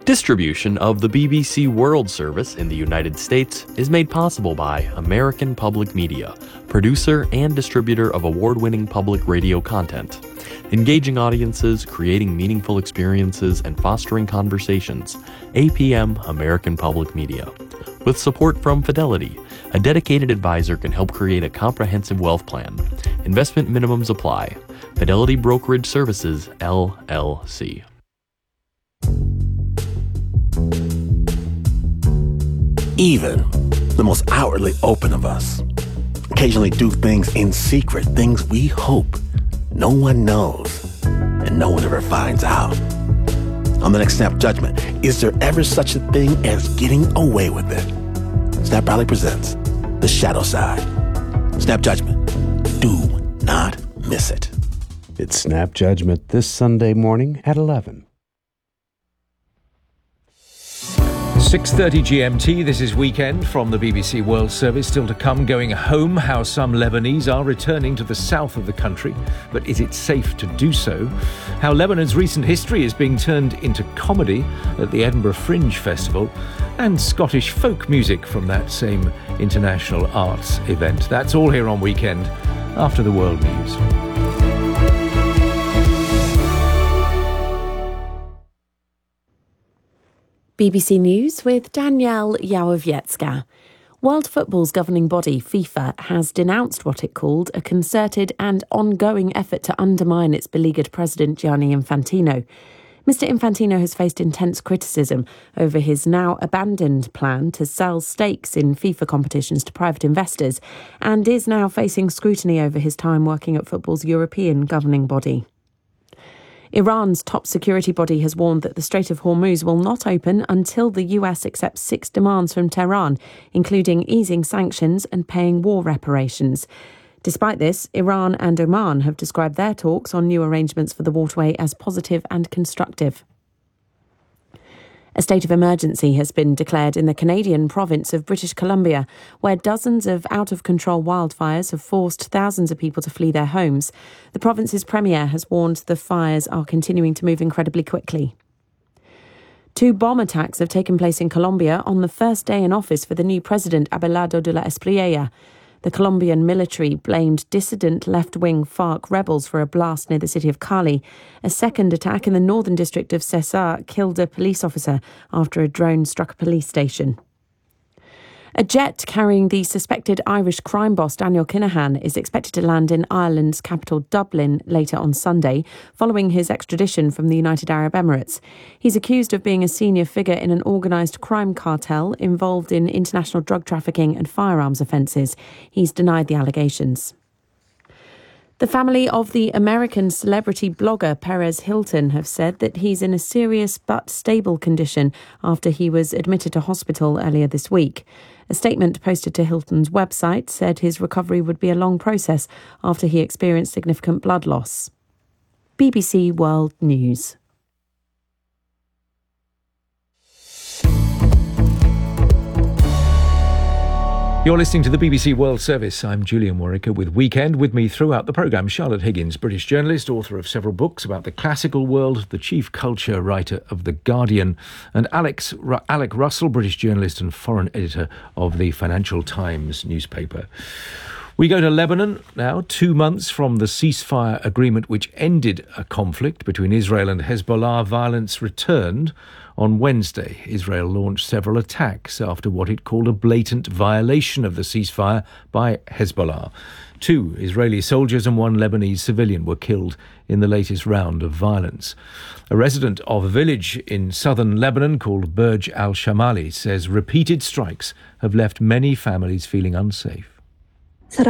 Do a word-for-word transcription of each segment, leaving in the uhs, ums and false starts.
Distribution of the B B C World Service in the United States is made possible by American Public Media, producer and distributor of award-winning public radio content. Engaging audiences, creating meaningful experiences, and fostering conversations. A P M American Public Media. With support from Fidelity, a dedicated advisor can help create a comprehensive wealth plan. Investment minimums apply. Fidelity Brokerage Services, L L C. Even the most outwardly open of us occasionally do things in secret, things we hope no one knows and no one ever finds out. On the next Snap Judgment, is there ever such a thing as getting away with it? Snap Proudly presents The Shadow Side. Snap Judgment. Do not miss it. It's Snap Judgment this Sunday morning at eleven. six thirty G M T, this is Weekend from the B B C World Service. Still to come, going home, how some Lebanese are returning to the south of the country. But is it safe to do so? How Lebanon's recent history is being turned into comedy at the Edinburgh Fringe Festival. And Scottish folk music from that same international arts event. That's all here on Weekend after the world news. B B C News with Danielle Yałowiecka. World Football's governing body, FIFA, has denounced what it called a concerted and ongoing effort to undermine its beleaguered president, Gianni Infantino. Mister Infantino has faced intense criticism over his now abandoned plan to sell stakes in FIFA competitions to private investors and is now facing scrutiny over his time working at football's European governing body. Iran's top security body has warned that the Strait of Hormuz will not open until the U S accepts six demands from Tehran, including easing sanctions and paying war reparations. Despite this, Iran and Oman have described their talks on new arrangements for the waterway as positive and constructive. A state of emergency has been declared in the Canadian province of British Columbia, where dozens of out-of-control wildfires have forced thousands of people to flee their homes. The province's premier has warned the fires are continuing to move incredibly quickly. Two bomb attacks have taken place in Colombia on the first day in office for the new president, Abelardo de la Espriella. The Colombian military blamed dissident left-wing FARC rebels for a blast near the city of Cali. A second attack in the northern district of Cesar killed a police officer after a drone struck a police station. A jet carrying the suspected Irish crime boss Daniel Kinahan is expected to land in Ireland's capital Dublin later on Sunday, following his extradition from the United Arab Emirates. He's accused of being a senior figure in an organised crime cartel involved in international drug trafficking and firearms offences. He's denied the allegations. The family of the American celebrity blogger Perez Hilton have said that he's in a serious but stable condition after he was admitted to hospital earlier this week. A statement posted to Hilton's website said his recovery would be a long process after he experienced significant blood loss. B B C World News. You're listening to the B B C World Service. I'm Julian Warwicker with Weekend. With me throughout the programme, Charlotte Higgins, British journalist, author of several books about the classical world, the chief culture writer of The Guardian, and Alex Ru- Alec Russell, British journalist and foreign editor of the Financial Times newspaper. We go to Lebanon now, two months from the ceasefire agreement which ended a conflict between Israel and Hezbollah. Violence returned. On Wednesday, Israel launched several attacks after what it called a blatant violation of the ceasefire by Hezbollah. Two Israeli soldiers and one Lebanese civilian were killed in the latest round of violence. A resident of a village in southern Lebanon called Burj al-Shamali says repeated strikes have left many families feeling unsafe. To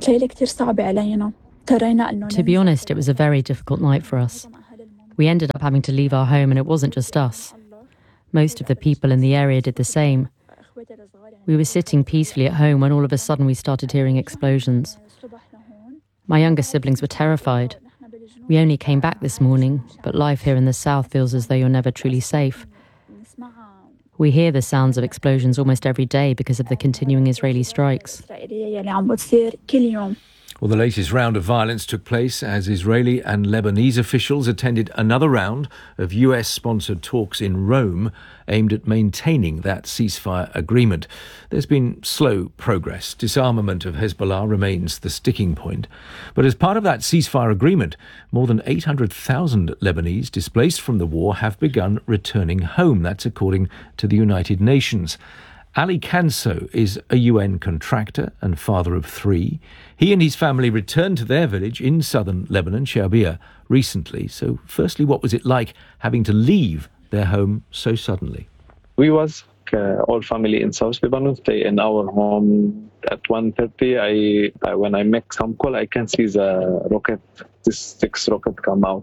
be honest, it was a very difficult night for us. We ended up having to leave our home, and it wasn't just us. Most of the people in the area did the same. We were sitting peacefully at home when all of a sudden we started hearing explosions. My younger siblings were terrified. We only came back this morning, but life here in the south feels as though you're never truly safe. We hear the sounds of explosions almost every day because of the continuing Israeli strikes. Well, the latest round of violence took place as Israeli and Lebanese officials attended another round of U S-sponsored talks in Rome aimed at maintaining that ceasefire agreement. There's been slow progress. Disarmament of Hezbollah remains the sticking point. But as part of that ceasefire agreement, more than eight hundred thousand Lebanese displaced from the war have begun returning home. That's according to the United Nations. Ali Kanso is a U N contractor and father of three. He and his family returned to their village in southern Lebanon, Shabia, recently. So firstly, what was it like having to leave their home so suddenly? We was uh, all family in South Lebanon, stay in our home at one thirty. I, I when I make some call, I can see the rocket, this six rocket come out.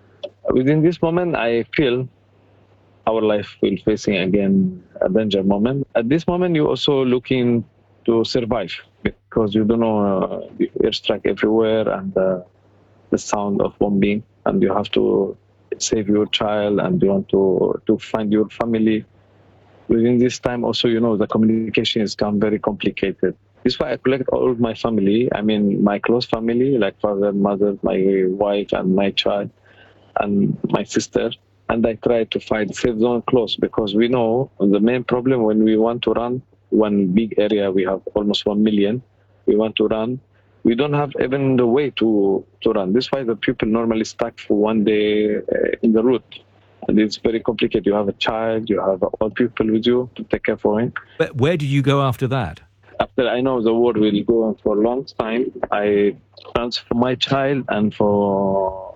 Within this moment, I feel our life will facing again a danger moment. At this moment, you're also looking to survive because you don't know uh, the airstrike everywhere and uh, the sound of bombing, and you have to save your child and you want to to find your family. Within this time, also, you know, the communication has become very complicated. This is why I collect all of my family. I mean, my close family, like father, mother, my wife, and my child, and my sister. And I try to find safe zone close because we know the main problem when we want to run one big area, we have almost one million. We want to run. We don't have even the way to, to run. This is why the people normally stuck for one day uh, in the route. And it's very complicated. You have a child, you have all people with you to take care for him. But where did you go after that? After I know the war will go on for a long time, I transfer my child and for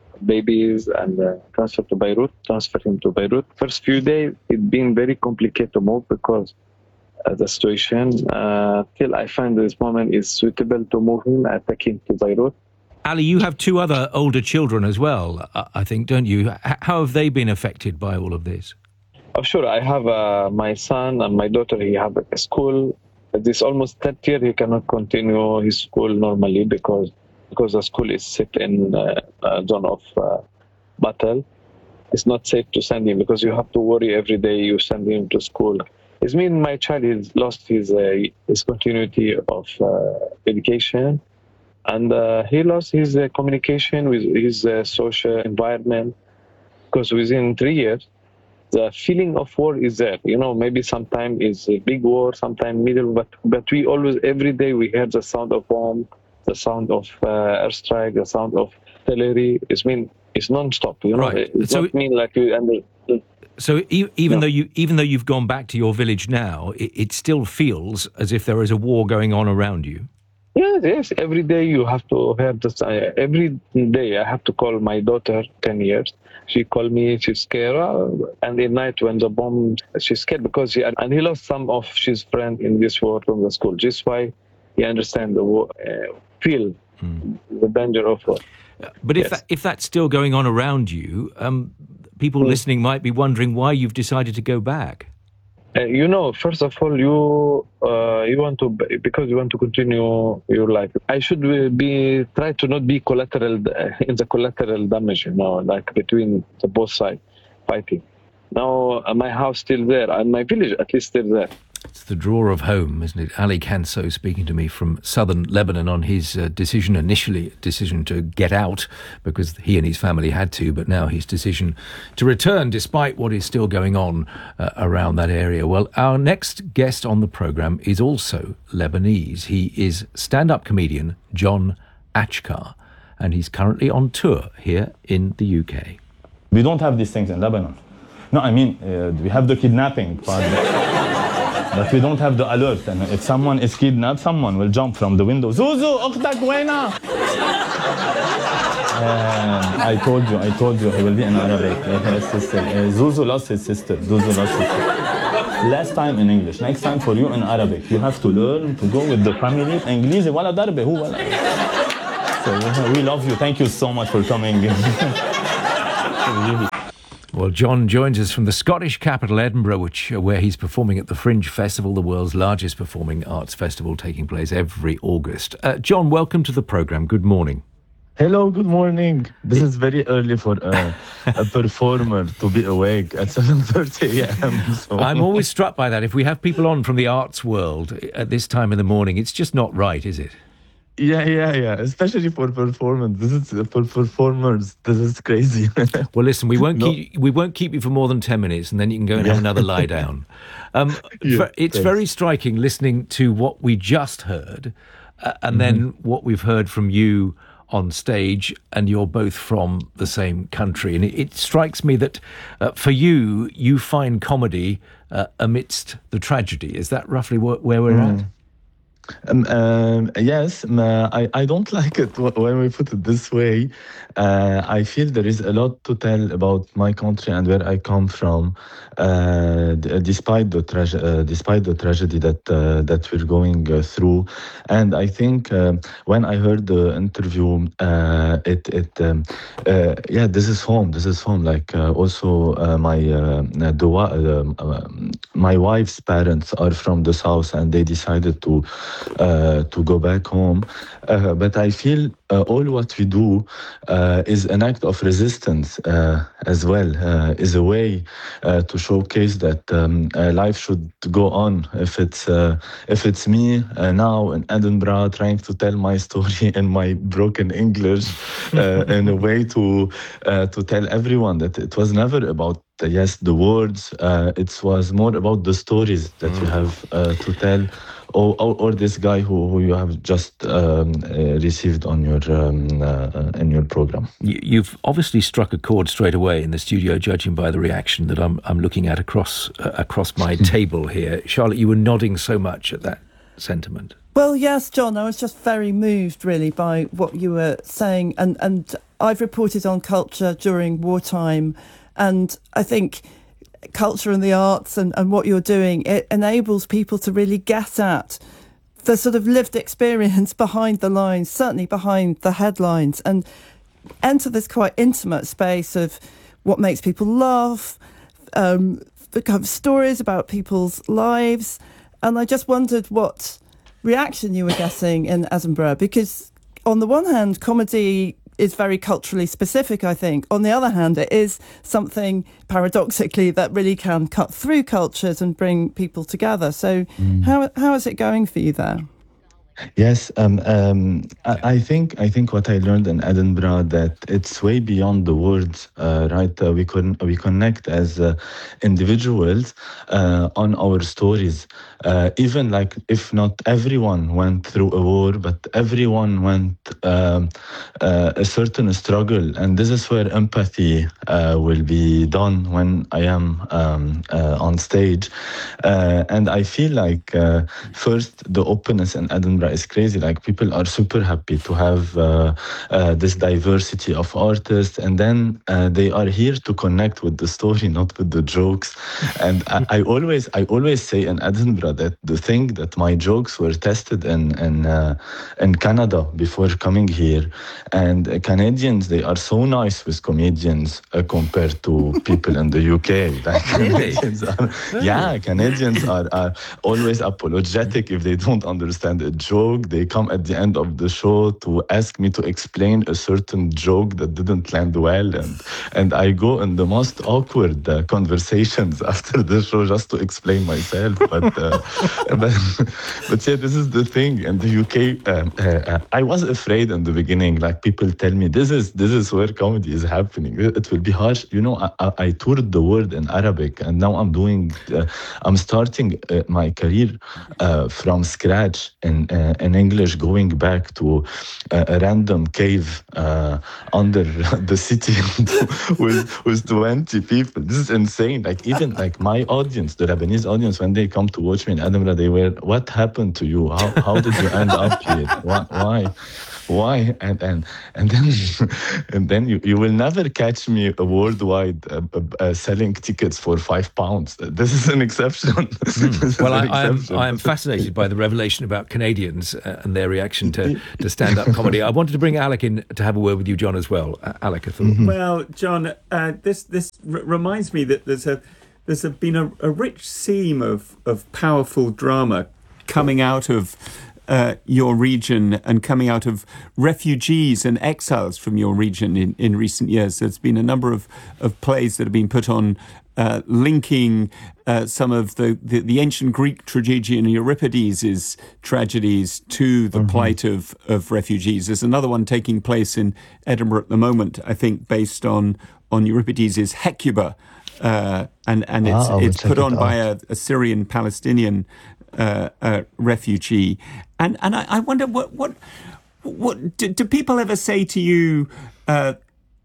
babies and uh, transfer to Beirut, transfer him to Beirut. First few days, it been very complicated to move because uh, the situation, uh, till I find this moment is suitable to move him, I take him to Beirut. Ali, you have two other older children as well, I think, don't you? H- how have they been affected by all of this? Oh, sure. I have uh, my son and my daughter, he have a school. This almost third year, he cannot continue his school normally because because the school is set in uh, a zone of uh, battle. It's not safe to send him because you have to worry every day you send him to school. It means my child has lost his uh, his continuity of uh, education, and uh, he lost his uh, communication with his uh, social environment because within three years, the feeling of war is there. You know, maybe sometimes it's a big war, sometimes middle, but but we always, every day we hear the sound of bomb, the sound of uh, airstrike, the sound of artillery. It's mean it's non-stop. You know, right. It so doesn't mean like you. And the, so e- even no. though you even though you've gone back to your village now, it, it still feels as if there is a war going on around you. Yes, yes. Every day you have to hear this. Uh, every day I have to call my daughter, ten years. She called me. She's scared. Uh, and at night when the bomb, she's scared because she and he lost some of his friends in this war from the school. Just why he understand the war. Uh, feel mm. the danger of war. But if yes. that, if that's still going on around you, um, people mm. listening might be wondering why you've decided to go back. Uh, you know, first of all, you uh, you want to because you want to continue your life. I should be try to not be collateral in the collateral damage. You know, like between the both sides fighting. Now uh, my house still there and my village at least still there. It's the draw of home, isn't it? Ali Kanso speaking to me from southern Lebanon on his uh, decision, initially decision to get out because he and his family had to, but now his decision to return despite what is still going on uh, around that area. Well, our next guest on the programme is also Lebanese. He is stand-up comedian John Achkar, and he's currently on tour here in the U K. We don't have these things in Lebanon. No, I mean, uh, we have the kidnapping part. But we don't have the alert, and if someone is kidnapped, someone will jump from the window. Zuzu, أختك وينها? I told you, I told you, he will be in Arabic. His sister. Uh, Zuzu lost his sister. Zuzu lost his sister. Last time in English, next time for you in Arabic. You have to learn to go with the family. English ولا ضربة هو ولا. So we love you. Thank you so much for coming. Well, John joins us from the Scottish capital, Edinburgh, which uh, where he's performing at the Fringe Festival, the world's largest performing arts festival taking place every August. Uh, John, welcome to the programme. Good morning. Hello, good morning. This is very early for uh, a performer to be awake at seven thirty a.m. So. I'm always struck by that. If we have people on from the arts world at this time in the morning, it's just not right, is it? Yeah, yeah, yeah. Especially for performance. This is uh, for performers. This is crazy. Well, listen, we won't No. keep we won't keep you for more than ten minutes, and then you can go and have Yeah. another lie down. Um, Yeah, ver- it's thanks. very striking listening to what we just heard, uh, and Mm-hmm. then what we've heard from you on stage, and you're both from the same country. And it, it strikes me that uh, for you, you find comedy uh, amidst the tragedy. Is that roughly wh- where we're at? Um, um, yes, um, uh, I, I don't like it wh- when we put it this way. Uh, I feel there is a lot to tell about my country and where I come from, uh, d- despite the trage- uh, despite the tragedy that uh, that we're going uh, through. And I think um when I heard the interview, uh, it it um, uh, yeah, this is home. This is home. Like uh, also uh, my uh, the wa- um, um, my wife's parents are from the south, and they decided to. Uh, to go back home. Uh, but I feel uh, all what we do uh, is an act of resistance uh, as well, uh, is a way uh, to showcase that um, uh, life should go on. If it's uh, if it's me uh, now in Edinburgh trying to tell my story in my broken English uh, in a way to uh, to tell everyone that it was never about uh, yes the words. Uh, it was more about the stories that you have uh, to tell. Or, or, or this guy who, who you have just um, uh, received on your um, uh, in your program. You- You've obviously struck a chord straight away in the studio, judging by the reaction that I'm I'm looking at across uh, across my table here. Charlotte, you were nodding so much at that sentiment. Well, yes, John, I was just very moved, really, by what you were saying. And, and I've reported on culture during wartime, and I think culture and the arts and, and what you're doing, it enables people to really get at the sort of lived experience behind the lines, certainly behind the headlines, and enter this quite intimate space of what makes people laugh, um, the kind of stories about people's lives. And I just wondered what reaction you were getting in Edinburgh, because on the one hand, comedy is very culturally specific, I think. On the other hand, it is something, paradoxically, that really can cut through cultures and bring people together. So Mm. how how is it going for you there? Yes, um, um, I, I think I think what I learned in Edinburgh that it's way beyond the words, uh, right? Uh, we can we connect as uh, individuals uh, on our stories. Uh, even like if not everyone went through a war, but everyone went um, uh, a certain struggle, and this is where empathy uh, will be done when I am um, uh, on stage. Uh, and I feel like uh, first the openness in Edinburgh is crazy. Like people are super happy to have uh, uh, this diversity of artists, and then uh, they are here to connect with the story, not with the jokes. And I, I always, I always say in Edinburgh that the thing that my jokes were tested in in uh, in Canada before coming here, and uh, Canadians, they are so nice with comedians uh, compared to people in the U K. Like, Canadians are, yeah, Canadians are, are always apologetic if they don't understand a joke. They come at the end of the show to ask me to explain a certain joke that didn't land well, and and I go in the most awkward uh, conversations after the show just to explain myself. But uh, but, but yeah, this is the thing. In the U K, um, uh, I was afraid in the beginning. Like people tell me, this is this is where comedy is happening. It will be harsh. You know, I, I, I toured the world in Arabic, and now I'm doing, uh, I'm starting uh, my career uh, from scratch in uh, in English, going back to uh, a random cave uh, under the city with with twenty people. This is insane. Like even like my audience, the Lebanese audience, when they come to watch me in Edinburgh, they were, what happened to you? How how did you end up here? Why? Why? Why? And and and then and then you, you will never catch me worldwide uh, uh, selling tickets for five pounds. This is an exception. Mm. This Well, is I, an I am exception. I am fascinated by the revelation about Canadians uh, and their reaction to, to stand-up comedy. I wanted to bring Alec in to have a word with you, John, as well. Uh, Alec, I thought. Mm-hmm. Well, John, uh, this this r- reminds me that there's a there's a, been a, a rich seam of of powerful drama coming out of uh, your region and coming out of refugees and exiles from your region in, in recent years. There's been a number of, of plays that have been put on uh, linking uh, some of the, the, the ancient Greek tragedian Euripides' tragedies to the mm-hmm. plight of, of refugees. There's another one taking place in Edinburgh at the moment, I think, based on, on Euripides' Hecuba. Uh, and and it's ah, it's put on it by a, a Syrian Palestinian uh, uh, refugee, and and I, I wonder what what what do, do people ever say to you? Uh,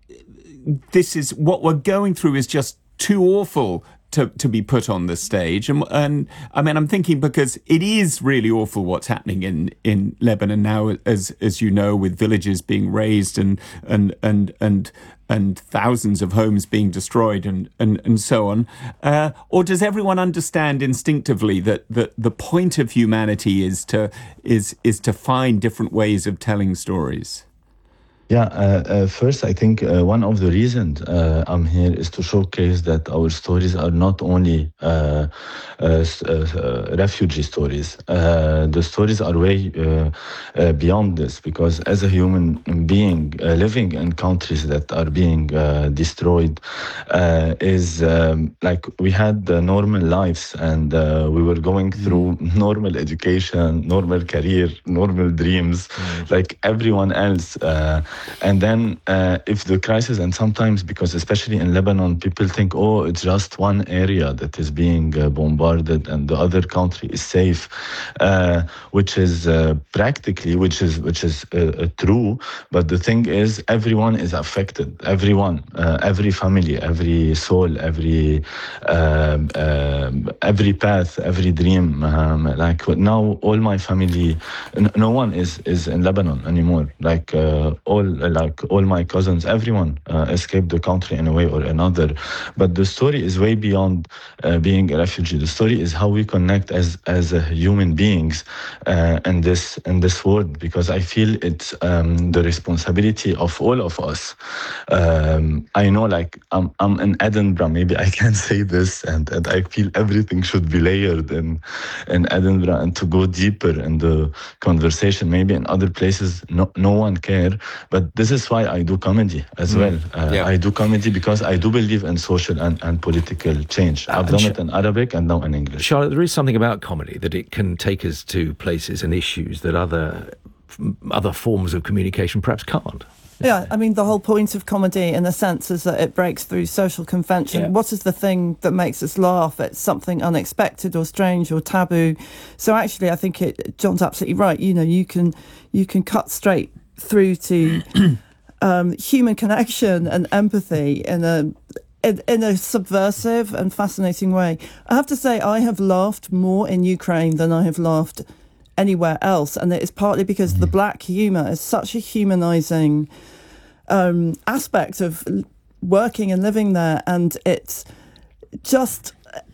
this is what we're going through is just too awful to to be put on the stage, and and I mean I'm thinking because it is really awful what's happening in, in Lebanon now, as as you know, with villages being razed and and and and. and thousands of homes being destroyed and, and, and so on? Uh, or does everyone understand instinctively that, that the point of humanity is to is is to find different ways of telling stories? Yeah, uh, uh, first, I think uh, one of the reasons uh, I'm here is to showcase that our stories are not only uh, uh, uh, refugee stories. Uh, the stories are way uh, uh, beyond this, because as a human being uh, living in countries that are being uh, destroyed, uh, is um, like we had uh, normal lives, and uh, we were going through mm. normal education, normal career, normal dreams, mm. like everyone else. Uh, And then uh, if the crisis, and sometimes because especially in Lebanon, people think, oh, it's just one area that is being uh, bombarded and the other country is safe, uh, which is uh, practically, which is which is uh, uh, true. But the thing is, everyone is affected. Everyone, uh, every family, every soul, every um, um, every path, every dream. Um, like now, all my family, no one is is in Lebanon anymore. Like uh, all. Like all my cousins, everyone uh, escaped the country in a way or another. But the story is way beyond uh, being a refugee. The story is how we connect as as uh, human beings uh, in this in this world. Because I feel it's um, the responsibility of all of us. Um, I know, like I'm I'm in Edinburgh. Maybe I can say this, and, and I feel everything should be layered in in Edinburgh, and to go deeper in the conversation. Maybe in other places, no no one care, but this is why I do comedy as mm. well. Uh, yeah. I do comedy because I do believe in social and, and political change. Uh, I've done it in Arabic and now in English. Charlotte, there is something about comedy that it can take us to places and issues that other other forms of communication perhaps can't. Yeah, I mean, the whole point of comedy, in a sense, is that it breaks through social convention. Yeah. What is the thing that makes us laugh? It's something unexpected or strange or taboo. So actually, I think it, John's absolutely right. You know, you can you can cut straight through to um, human connection and empathy in a in, in a subversive and fascinating way. I have to say, I have laughed more in Ukraine than I have laughed anywhere else, and it is partly because the black humour is such a humanising um, aspect of working and living there, and it just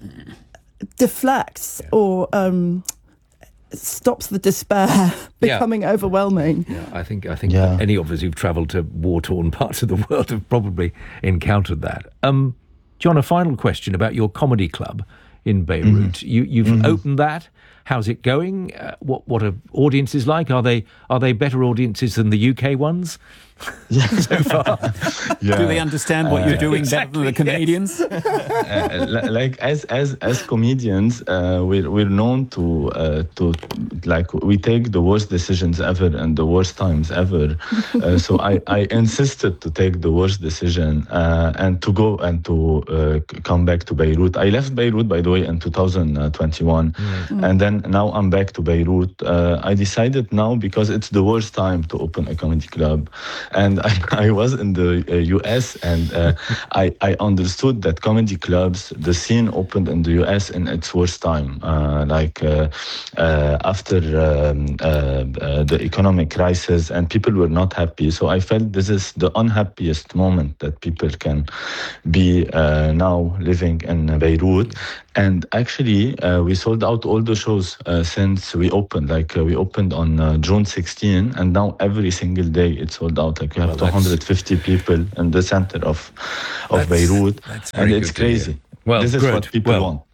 deflects or um, stops the despair becoming yeah. overwhelming. Yeah, I think I think yeah. any of us who've travelled to war-torn parts of the world have probably encountered that. Um, John, a final question about your comedy club in Beirut. Mm-hmm. You, you've mm-hmm. opened that. How's it going? Uh, what what are audiences like? Are they are they better audiences than the U K ones yeah. so far? Yeah. Do they understand what uh, you're doing exactly, better than the Canadians? Yes. uh, like as as as comedians, uh, we're we're known to uh, to like we take the worst decisions ever and the worst times ever. Uh, so I, I insisted to take the worst decision uh, and to go and to uh, come back to Beirut. I left Beirut, by the way, in two thousand twenty-one, mm. and then. Now I'm back to Beirut. Uh, I decided now because it's the worst time to open a comedy club. And I, I was in the uh, U S and uh, I, I understood that comedy clubs, the scene opened in the U S in its worst time. Uh, like uh, uh, after um, uh, uh, the economic crisis, and people were not happy. So I felt this is the unhappiest moment that people can be uh, now living in Beirut. And actually, uh, we sold out all the shows uh, since we opened. Like uh, we opened on uh, June sixteenth, and now every single day it's sold out. Like we have well, two hundred fifty people in the center of of that's, Beirut, that's and it's crazy. Well, this is good. what people well, want.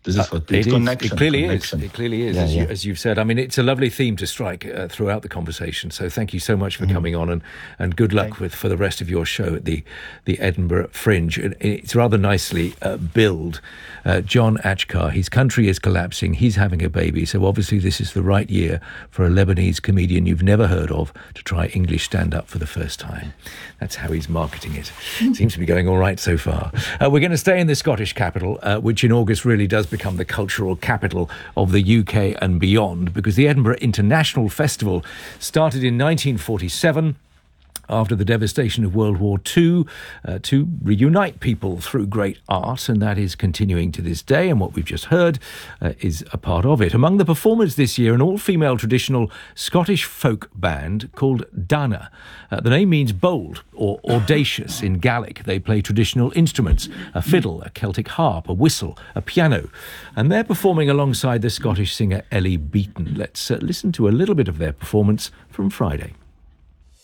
This is what it, it connection. It clearly connection. is. It clearly is, yeah, as, yeah. You, as you've said. I mean, it's a lovely theme to strike uh, throughout the conversation. So thank you so much for mm. coming on, and, and good luck with for the rest of your show at the, the Edinburgh Fringe. And it's rather nicely uh, billed. Uh, John Achkar, his country is collapsing. He's having a baby. So obviously this is the right year for a Lebanese comedian you've never heard of to try English stand-up for the first time. That's how he's marketing it. Seems to be going all right so far. Uh, we're going to stay in the Scottish capital, uh, which in August really does become the cultural capital of the U K and beyond, because the Edinburgh International Festival started in nineteen forty-seven after the devastation of World War Two, uh, to reunite people through great art, and that is continuing to this day, and what we've just heard uh, is a part of it. Among the performers this year, an all-female traditional Scottish folk band called Dana. Uh, the name means bold or audacious in Gaelic. They play traditional instruments, a fiddle, a Celtic harp, a whistle, a piano, and they're performing alongside the Scottish singer Ellie Beaton. Let's uh, listen to a little bit of their performance from Friday.